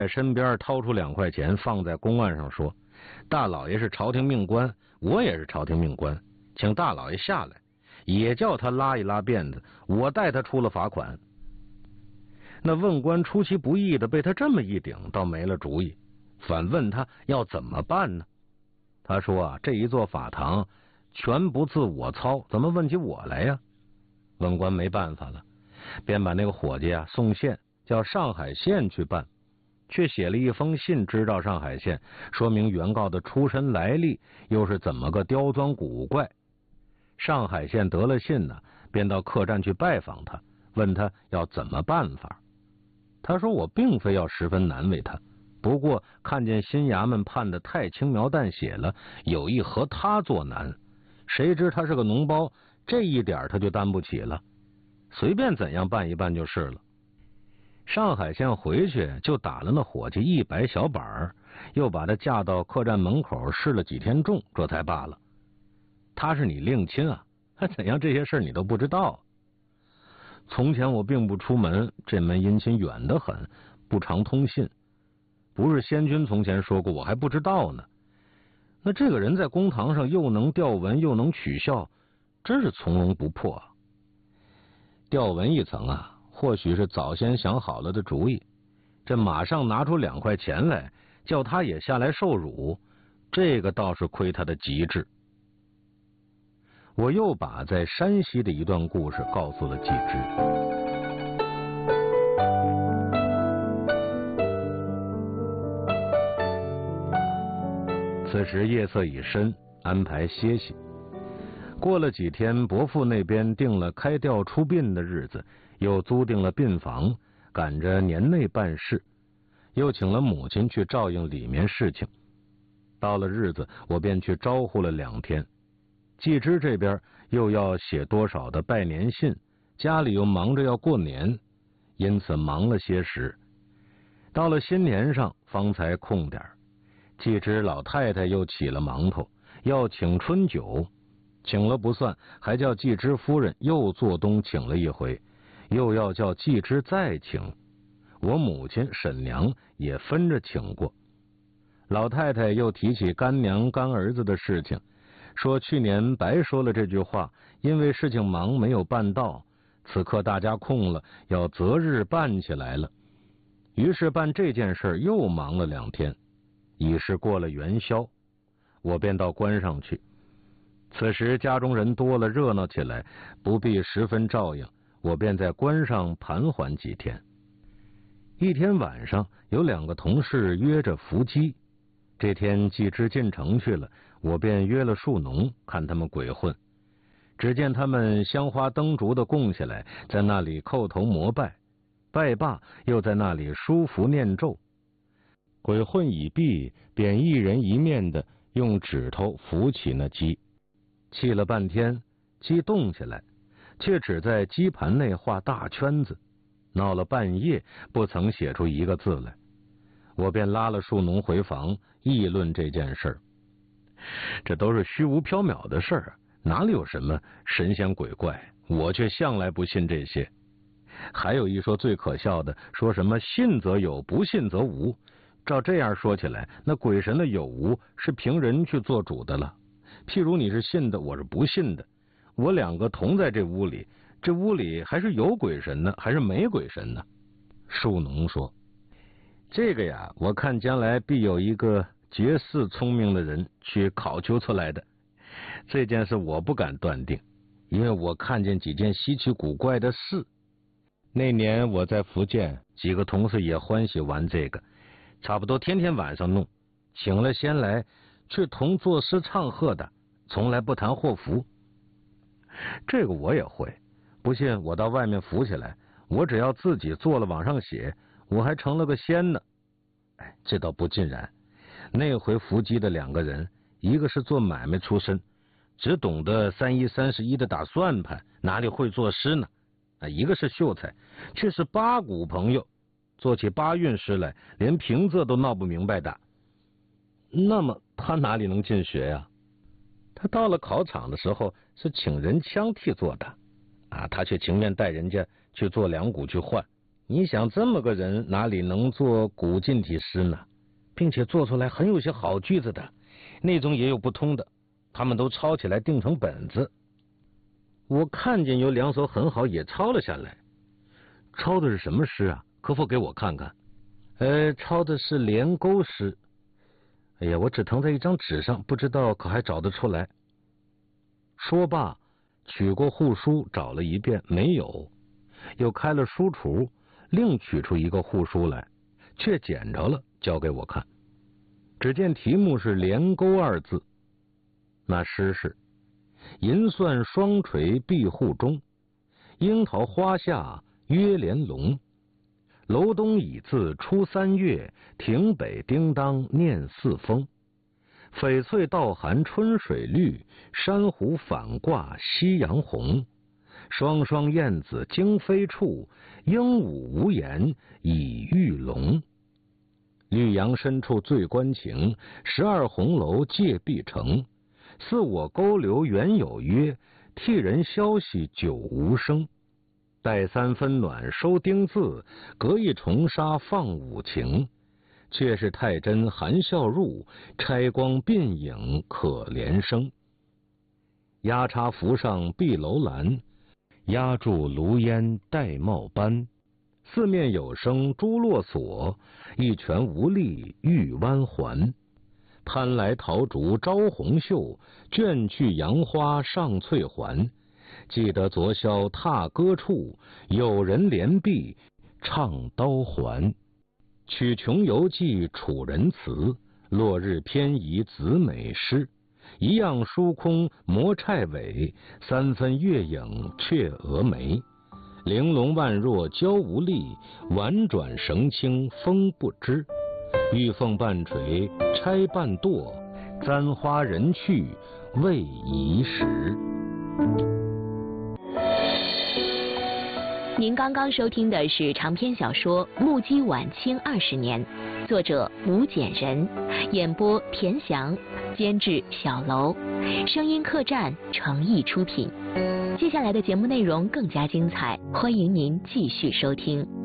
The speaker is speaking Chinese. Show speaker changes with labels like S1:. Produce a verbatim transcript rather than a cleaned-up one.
S1: 在身边掏出两块钱放在公案上说：“大老爷是朝廷命官，我也是朝廷命官，请大老爷下来，也叫他拉一拉辫子，我带他出了罚款。”那问官出其不意的被他这么一顶，倒没了主意，反问他要怎么办呢？他说啊，这一座法堂全不自我操，怎么问起我来呀？问官没办法了，便把那个伙计啊送县，叫上海县去办，却写了一封信支到上海县，说明原告的出身来历，又是怎么个刁钻古怪。上海县得了信呢，便到客栈去拜访他，问他要怎么办法。他说我并非要十分难为他，不过看见新衙门判的太轻描淡写了，有意和他作难，谁知他是个脓包，这一点他就担不起了，随便怎样办一办就是了。上海县回去就打了那伙计一百小板，又把他架到客栈门口试了几天重，这才罢了。他是你令亲啊，还怎样这些事你都不知道？从前我并不出门，这门姻亲远得很，不常通信。不是先君从前说过，我还不知道呢。那这个人在公堂上又能吊文又能取笑，真是从容不迫啊。吊文一层啊，或许是早先想好了的主意，这马上拿出两块钱来，叫他也下来受辱，这个倒是亏他的极致。我又把在山西的一段故事告诉了季之。此时夜色已深，安排歇息。过了几天，伯父那边定了开吊出殡的日子，又租定了殡房，赶着年内办事，又请了母亲去照应里面事情。到了日子，我便去招呼了两天。季之这边又要写多少的拜年信，家里又忙着要过年，因此忙了些时。到了新年上方才空点，季之老太太又起了忙头，要请春酒，请了不算，还叫季之夫人又做东请了一回，又要叫季之再请。我母亲沈娘也分着请过。老太太又提起干娘干儿子的事情，说去年白说了这句话，因为事情忙没有办到，此刻大家空了，要择日办起来了。于是办这件事又忙了两天，已是过了元宵，我便到关上去。此时家中人多了，热闹起来，不必十分照应，我便在关上盘桓几天。一天晚上，有两个同事约着伏击。这天季之进城去了，我便约了树农，看他们鬼混。只见他们香花灯烛的供起来，在那里叩头膜拜，拜罢又在那里书符念咒。鬼混已毕，便一人一面的用指头扶起那鸡，气了半天，鸡动起来，却只在鸡盘内画大圈子，闹了半夜不曾写出一个字来。我便拉了树农回房议论这件事儿。这都是虚无缥缈的事儿，哪里有什么神仙鬼怪，我却向来不信这些。还有一说最可笑的，说什么信则有，不信则无。照这样说起来，那鬼神的有无是凭人去做主的了。譬如你是信的，我是不信的，我两个同在这屋里，这屋里还是有鬼神呢，还是没鬼神呢？树农说，这个呀，我看将来必有一个绝世聪明的人去考究出来的。这件事我不敢断定，因为我看见几件稀奇古怪的事。那年我在福建，几个同事也欢喜玩这个，差不多天天晚上弄，请了仙来，却同作诗唱和的，从来不谈祸福。这个我也会，不信我到外面扶起来，我只要自己做了往上写，我还成了个仙呢。哎，这倒不尽然。那回伏击的两个人，一个是做买卖出身，只懂得三一三十一的打算盘，哪里会作诗呢？啊，一个是秀才，却是八股朋友，做起八运诗来，连平仄都闹不明白的。那么他哪里能进学呀？他到了考场的时候是请人枪替做的，啊，他却情愿带人家去做两股去换， 你想这么个人哪里能做古近体诗呢？并且做出来很有些好句子的，那种也有不通的，他们都抄起来订成本子。我看见有两首很好，也抄了下来。抄的是什么诗啊？可否给我看看？呃，抄的是连钩诗。哎呀，我只誊在一张纸上，不知道可还找得出来。说罢，取过户书找了一遍，没有，又开了书橱，另取出一个户书来，却捡着了，交给我看。只见题目是连钩二字，那诗是：银蒜双垂碧户中，樱桃花下约连笼。楼东已自出三月，亭北叮当念四风。翡翠倒含春水绿，珊瑚反挂夕阳红。双双燕子惊飞处，鹦鹉无言已遇笼。绿杨深处醉关情，十二红楼借碧城。似我勾留原有约，替人消息久无声。待三分暖收丁字，隔一重纱放五情。却是太真含笑入，拆光鬓影可怜生。压插扶上碧楼兰，压住炉烟玳瑁斑。四面有声朱络锁，一拳无力玉弯环。攀来桃竹招红袖，卷去杨花上翠环。记得昨宵踏歌处，有人连璧唱刀环。曲穷游记楚人词，落日偏移子美诗。一样疏空磨钗尾，三分月影却蛾眉。玲珑万若娇无力，婉转绳轻风不知。玉凤半垂钗半堕，簪花人去未移时。
S2: 您刚刚收听的是长篇小说《目击晚清二十年》，作者吴简人，演播田翔，监制小楼，声音客栈诚意出品。接下来的节目内容更加精彩，欢迎您继续收听。